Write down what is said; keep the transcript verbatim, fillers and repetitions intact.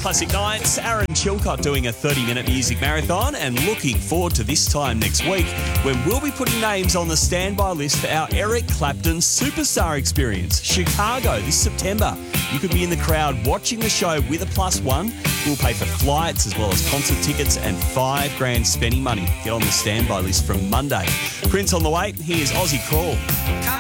Classic Nights, Aaron Chilcott doing a thirty-minute music marathon, and looking forward to this time next week when we'll be putting names on the standby list for our Eric Clapton Superstar Experience, Chicago, this September. You could be in the crowd watching the show with a plus one. We'll pay for flights as well as concert tickets and five grand spending money. Get on the standby list from Monday. Prince on the way. Here's Aussie Crawl.